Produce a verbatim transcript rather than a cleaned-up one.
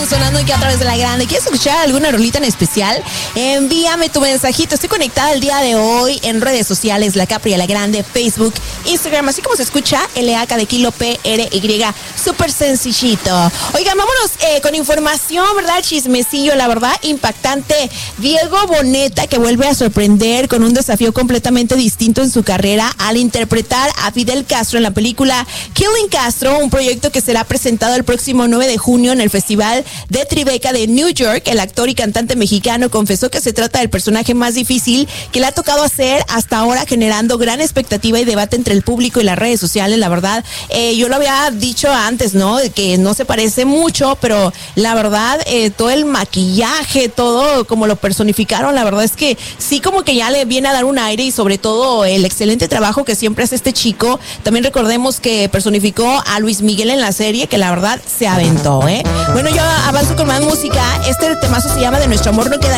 sonando aquí a través de la grande. ¿Quieres escuchar alguna rolita en especial? Envíame tu mensajito. Estoy conectada el día de hoy en redes sociales, La Capri a la Grande, Facebook, Instagram, así como se escucha, L A K de kilo P R Y. Súper sencillito. Oigan, vámonos eh, con información, ¿verdad? Chismecillo, la verdad, impactante. Diego Boneta, que vuelve a sorprender con un desafío completamente distinto en su carrera al interpretar a Fidel Castro en la película Killing Castro, un proyecto que será presentado el próximo nueve de junio en el Festival de Tribeca de New York. El actor y cantante mexicano confesó que se trata del personaje más difícil que le ha tocado hacer hasta ahora, generando gran expectativa y debate entre el público y las redes sociales. La verdad, eh, yo lo había dicho antes, ¿no? Que no se parece mucho, pero la verdad, eh, todo el maquillaje, todo como lo personificaron, la verdad es que sí, como que ya le viene a dar un aire, y sobre todo el excelente trabajo que siempre hace este chico. También recordemos que personificó a Luis Miguel en la serie, que la verdad se aventó, ¿eh? Bueno, yo avanzo con más música. Este temazo se llama De Nuestro Amor No Queda